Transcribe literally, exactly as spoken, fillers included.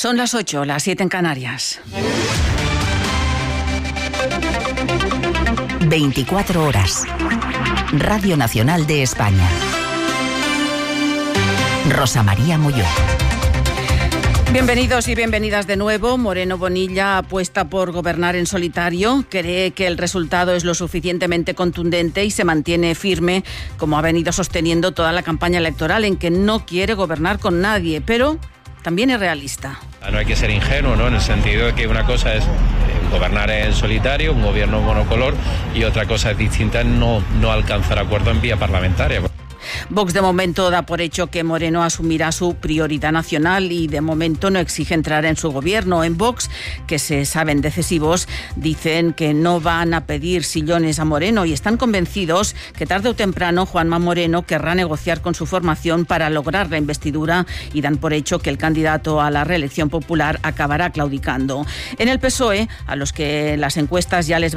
Son las ocho, las siete en Canarias. veinticuatro horas. Radio Nacional de España. Rosa María Molló. Bienvenidos y bienvenidas de nuevo. Moreno Bonilla apuesta por gobernar en solitario, cree que el resultado es lo suficientemente contundente y se mantiene firme, como ha venido sosteniendo toda la campaña electoral, en que no quiere gobernar con nadie, pero también es realista. No hay que ser ingenuo, ¿no? En el sentido de que una cosa es gobernar en solitario, un gobierno monocolor, y otra cosa distinta es no, no alcanzar acuerdo en vía parlamentaria. Vox de momento da por hecho que Moreno asumirá su prioridad nacional y de momento no exige entrar en su gobierno. En Vox, que se saben decisivos, dicen que no van a pedir sillones a Moreno y están convencidos que tarde o temprano Juanma Moreno querrá negociar con su formación para lograr la investidura, y dan por hecho que el candidato a la reelección popular acabará claudicando. En el P S O E, a los que las encuestas ya les